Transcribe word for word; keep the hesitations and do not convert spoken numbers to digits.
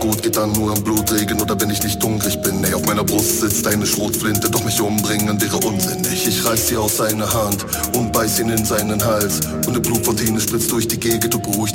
Gut, geht dann nur im Blutregen oder wenn ich nicht hungrig bin. Ey, auf meiner Brust sitzt eine Schrotflinte, doch mich umbringen wäre unsinnig. Ich reiß sie aus seiner Hand und beiß ihn in seinen Hals. Und eine Blutfontäne spritzt durch die Gegend und beruhigt